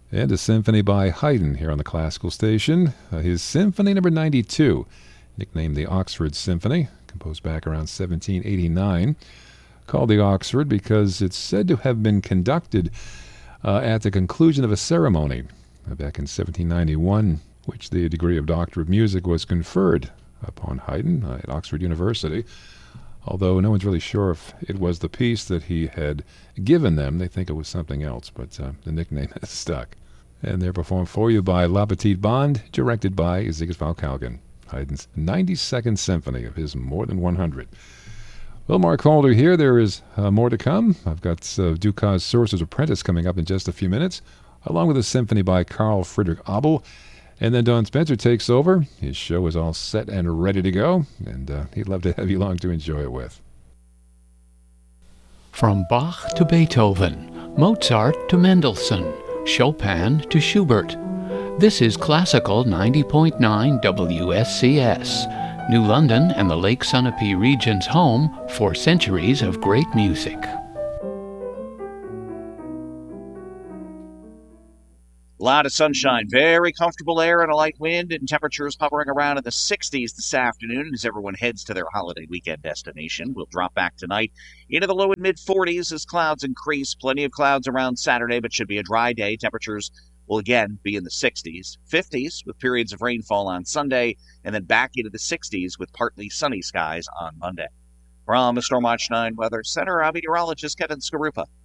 And a symphony by Haydn here on the Classical Station. His Symphony Number 92, nicknamed the Oxford Symphony, composed back around 1789. Called the Oxford because it's said to have been conducted at the conclusion of a ceremony back in 1791, which the degree of Doctor of Music was conferred upon Haydn at Oxford University. Although no one's really sure if it was the piece that he had given them. They think it was something else, but the nickname has stuck. And they're performed for you by La Petite Bande, directed by Sigismund Kalgan, Haydn's 92nd Symphony of his more than 100. Well, Mark Holder here. There is more to come. I've got Dukas' Sorcerer's Apprentice coming up in just a few minutes, along with a symphony by Carl Friedrich Abel. And then Don Spencer takes over. His show is all set and ready to go, and he'd love to have you along to enjoy it with. From Bach to Beethoven, Mozart to Mendelssohn, Chopin to Schubert. This is Classical 90.9 WSCS, New London and the Lake Sunapee region's home for centuries of great music. A lot of sunshine, very comfortable air and a light wind, and temperatures hovering around in the 60s this afternoon as everyone heads to their holiday weekend destination. We'll drop back tonight into the low and mid-40s as clouds increase. Plenty of clouds around Saturday, but should be a dry day. Temperatures will again be in the 60s, 50s with periods of rainfall on Sunday, and then back into the 60s with partly sunny skies on Monday. From the Storm Watch 9 Weather Center, I'm meteorologist Kevin Skarupa.